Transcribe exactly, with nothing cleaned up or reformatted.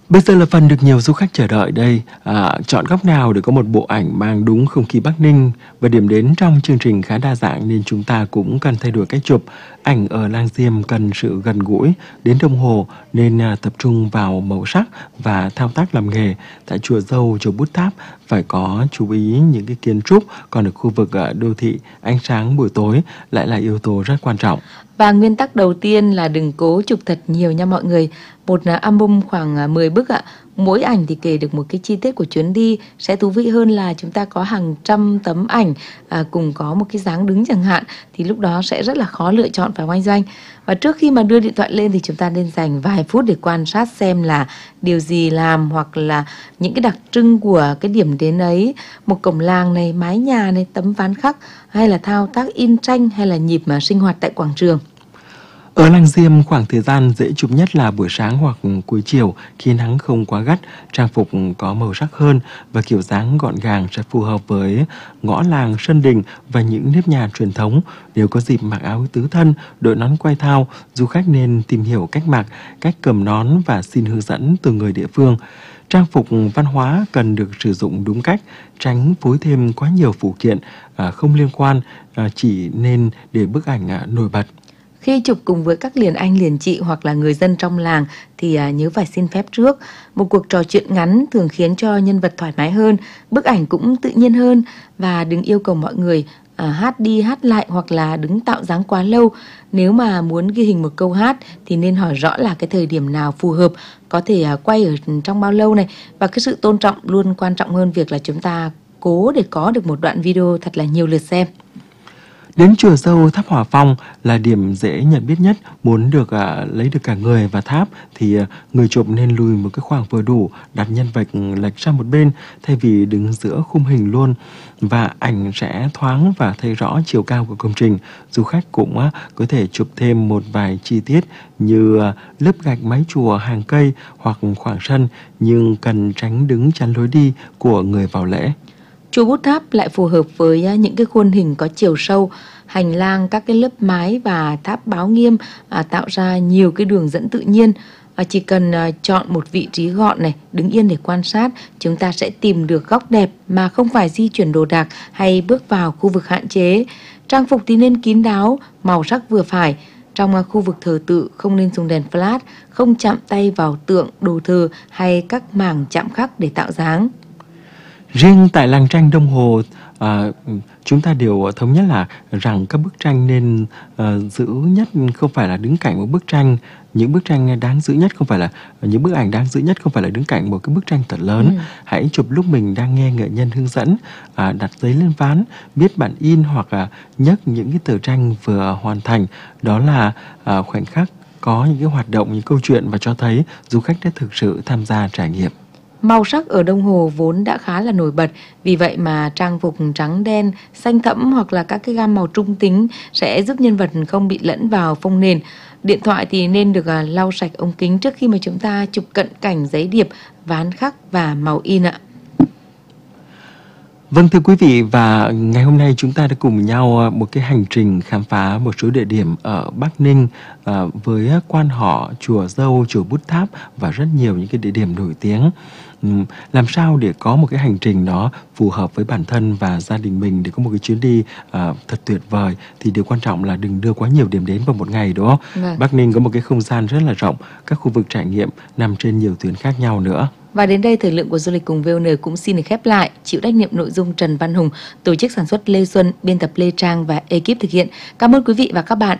Bây giờ là phần được nhiều du khách chờ đợi đây. À, chọn góc nào để có một bộ ảnh mang đúng không khí Bắc Ninh. Và điểm đến trong chương trình khá đa dạng nên chúng ta cũng cần thay đổi cách chụp. Ảnh ở Làng Diêm cần sự gần gũi, đến đồng hồ nên à, tập trung vào màu sắc và thao tác làm nghề. Tại chùa Dâu, chùa Bút Tháp phải có chú ý những cái kiến trúc. Còn ở khu vực à, đô thị, ánh sáng buổi tối lại là yếu tố rất quan trọng. Và nguyên tắc đầu tiên là đừng cố chụp thật nhiều nha mọi người. Một à, album khoảng à, mười bức ạ. Mỗi ảnh thì kể được một cái chi tiết của chuyến đi. Sẽ thú vị hơn là chúng ta có hàng trăm tấm ảnh à, cùng có một cái dáng đứng chẳng hạn. Thì lúc đó sẽ rất là khó lựa chọn phải oanh doanh. Và trước khi mà đưa điện thoại lên thì chúng ta nên dành vài phút để quan sát xem là điều gì làm hoặc là những cái đặc trưng của cái điểm đến ấy. Một cổng làng này, mái nhà này, tấm ván khắc hay là thao tác in tranh hay là nhịp mà sinh hoạt tại quảng trường. Ở Làng Diêm, khoảng thời gian dễ chụp nhất là buổi sáng hoặc cuối chiều khi nắng không quá gắt, trang phục có màu sắc hơn và kiểu dáng gọn gàng sẽ phù hợp với ngõ làng, sân đình và những nếp nhà truyền thống. Nếu có dịp mặc áo tứ thân, đội nón quai thao, du khách nên tìm hiểu cách mặc, cách cầm nón và xin hướng dẫn từ người địa phương. Trang phục văn hóa cần được sử dụng đúng cách, tránh phối thêm quá nhiều phụ kiện à, không liên quan, à, chỉ nên để bức ảnh à, nổi bật. Khi chụp cùng với các liền anh liền chị hoặc là người dân trong làng thì à, nhớ phải xin phép trước. Một cuộc trò chuyện ngắn thường khiến cho nhân vật thoải mái hơn, bức ảnh cũng tự nhiên hơn. Và đừng yêu cầu mọi người à, hát đi hát lại hoặc là đứng tạo dáng quá lâu. Nếu mà muốn ghi hình một câu hát thì nên hỏi rõ là cái thời điểm nào phù hợp, có thể à, quay ở trong bao lâu này. Và cái sự tôn trọng luôn quan trọng hơn việc là chúng ta cố để có được một đoạn video thật là nhiều lượt xem. Đến chùa Dâu, tháp Hỏa Phong là điểm dễ nhận biết nhất. Muốn được à, lấy được cả người và tháp thì à, người chụp nên lùi một cái khoảng vừa đủ, đặt nhân vật lệch sang một bên thay vì đứng giữa khung hình luôn, và ảnh sẽ thoáng và thấy rõ chiều cao của công trình. Du khách cũng à, có thể chụp thêm một vài chi tiết như à, lớp gạch mái chùa, hàng cây hoặc khoảng sân, nhưng cần tránh đứng chắn lối đi của người vào lễ. Chùa Bút Tháp lại phù hợp với những cái khuôn hình có chiều sâu, hành lang, các cái lớp mái và tháp báo nghiêm à, tạo ra nhiều cái đường dẫn tự nhiên. À, chỉ cần à, chọn một vị trí gọn này, đứng yên để quan sát, chúng ta sẽ tìm được góc đẹp mà không phải di chuyển đồ đạc hay bước vào khu vực hạn chế. Trang phục thì nên kín đáo, màu sắc vừa phải. Trong khu vực thờ tự không nên dùng đèn flash, không chạm tay vào tượng, đồ thờ hay các mảng chạm khắc để tạo dáng. Riêng tại làng tranh Đông Hồ, à, chúng ta đều thống nhất là rằng các bức tranh nên à, giữ nhất không phải là đứng cạnh một bức tranh. Những bức tranh đáng giữ nhất không phải là những bức ảnh đáng giữ nhất không phải là đứng cạnh một cái bức tranh thật lớn. Ừ. Hãy chụp lúc mình đang nghe nghệ nhân hướng dẫn, à, đặt giấy lên ván, biết bản in hoặc là nhấc những cái tờ tranh vừa hoàn thành. Đó là à, khoảnh khắc có những cái hoạt động, những câu chuyện và cho thấy du khách đã thực sự tham gia trải nghiệm. Màu sắc ở Đông Hồ vốn đã khá là nổi bật, vì vậy mà trang phục trắng đen, xanh thẫm hoặc là các cái gam màu trung tính sẽ giúp nhân vật không bị lẫn vào phông nền. Điện thoại thì nên được lau sạch ống kính trước khi mà chúng ta chụp cận cảnh giấy điệp, ván khắc và màu in ạ. Vâng, thưa quý vị, và ngày hôm nay chúng ta đã cùng nhau một cái hành trình khám phá một số địa điểm ở Bắc Ninh à, với quan họ, chùa Dâu, chùa Bút Tháp và rất nhiều những cái địa điểm nổi tiếng. Uhm, làm sao để có một cái hành trình nó phù hợp với bản thân và gia đình mình để có một cái chuyến đi à, thật tuyệt vời, thì điều quan trọng là đừng đưa quá nhiều điểm đến vào một ngày, đúng không? Vâng. Bắc Ninh có một cái không gian rất là rộng, các khu vực trải nghiệm nằm trên nhiều tuyến khác nhau nữa. Và đến đây thời lượng của Du lịch cùng vê o en cũng xin được khép lại. Chịu trách nhiệm nội dung Trần Văn Hùng, tổ chức sản xuất Lê Xuân, biên tập Lê Trang và ekip thực hiện. Cảm ơn quý vị và các bạn